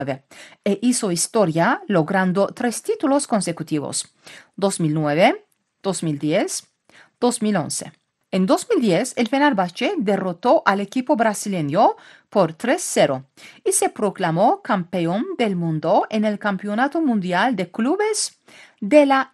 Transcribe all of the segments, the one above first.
e hizo historia logrando 3 títulos consecutivos: 2009, 2010, 2011. En 2010, el Fenerbahçe derrotó al equipo brasileño por 3-0 y se proclamó campeón del mundo en el Campeonato Mundial de Clubes de la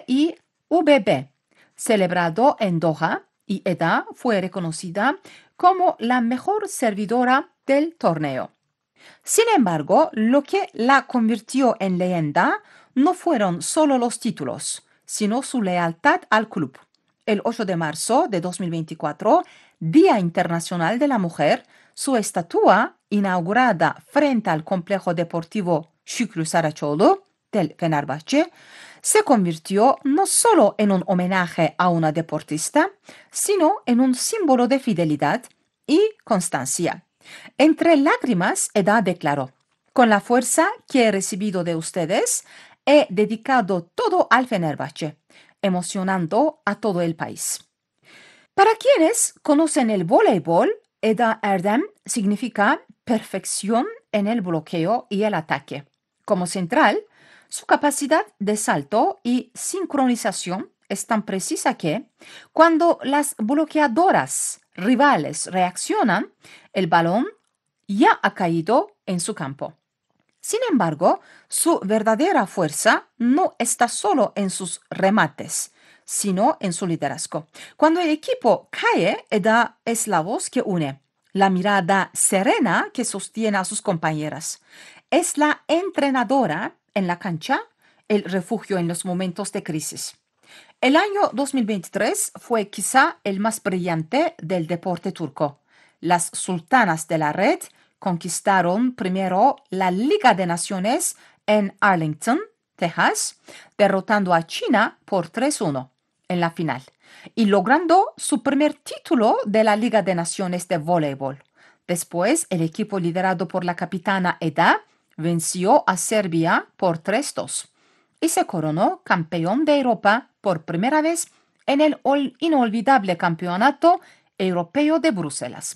FIVB, celebrado en Doha, y Eda fue reconocida como la mejor servidora del torneo. Sin embargo, lo que la convirtió en leyenda no fueron solo los títulos, sino su lealtad al club. El 8 de marzo de 2024, Día Internacional de la Mujer, su estatua, inaugurada frente al complejo deportivo Şükrü Saraçoğlu del Fenerbahçe, se convirtió no solo en un homenaje a una deportista, sino en un símbolo de fidelidad y constancia. Entre lágrimas, Eda declaró: con la fuerza que he recibido de ustedes, he dedicado todo al Fenerbahçe, emocionando a todo el país. Para quienes conocen el voleibol, Eda Erdem significa perfección en el bloqueo y el ataque. Como central, su capacidad de salto y sincronización es tan precisa que, cuando las bloqueadoras rivales reaccionan, el balón ya ha caído en su campo. Sin embargo, su verdadera fuerza no está solo en sus remates, sino en su liderazgo. Cuando el equipo cae, Eda es la voz que une, la mirada serena que sostiene a sus compañeras. Es la entrenadora en la cancha, el refugio en los momentos de crisis. El año 2023 fue quizá el más brillante del deporte turco. Las sultanas de la red conquistaron primero la Liga de Naciones en Arlington, Texas, derrotando a China por 3-1 en la final y logrando su primer título de la Liga de Naciones de voleibol. Después, el equipo liderado por la capitana Eda venció a Serbia por 3-2 y se coronó campeón de Europa por primera vez en el inolvidable Campeonato Europeo de Bruselas.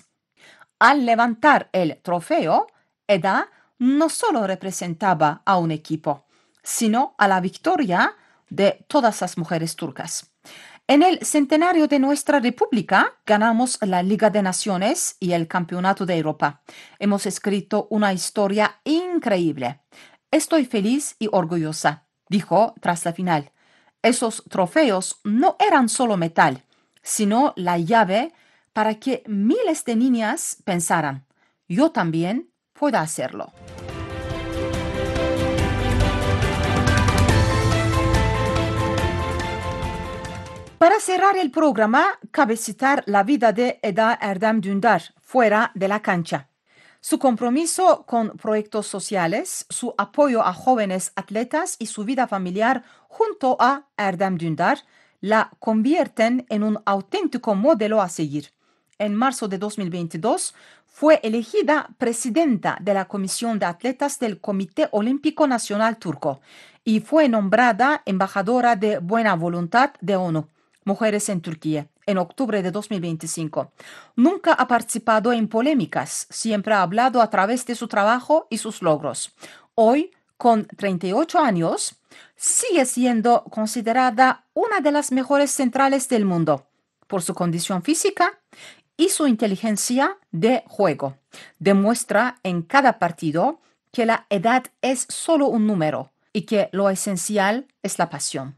Al levantar el trofeo, Eda no solo representaba a un equipo, sino a la victoria de todas las mujeres turcas. En el centenario de nuestra República ganamos la Liga de Naciones y el Campeonato de Europa. Hemos escrito una historia increíble. Estoy feliz y orgullosa, dijo tras la final. Esos trofeos no eran solo metal, sino la llave para que miles de niñas pensaran: yo también puedo hacerlo. Para cerrar el programa, cabe citar la vida de Eda Erdem Dündar fuera de la cancha. Su compromiso con proyectos sociales, su apoyo a jóvenes atletas y su vida familiar junto a Erdem Dündar la convierten en un auténtico modelo a seguir. En marzo de 2022 fue elegida presidenta de la Comisión de Atletas del Comité Olímpico Nacional Turco y fue nombrada embajadora de buena voluntad de ONU, Mujeres en Turquía, en octubre de 2025. Nunca ha participado en polémicas, siempre ha hablado a través de su trabajo y sus logros. Hoy, con 38 años, sigue siendo considerada una de las mejores centrales del mundo por su condición física y su inteligencia de juego. Demuestra en cada partido que la edad es solo un número y que lo esencial es la pasión.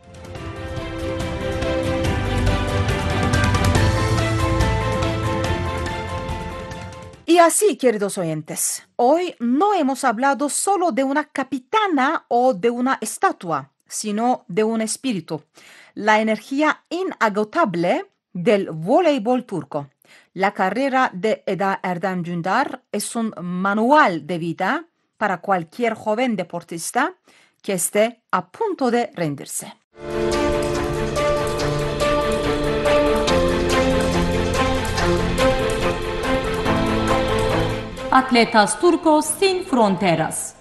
Y así, queridos oyentes, hoy no hemos hablado solo de una capitana o de una estatua, sino de un espíritu, la energía inagotable del voleibol turco. La carrera de Eda Erdem Dündar es un manual de vida para cualquier joven deportista que esté a punto de rendirse. Atletas turcos sin fronteras.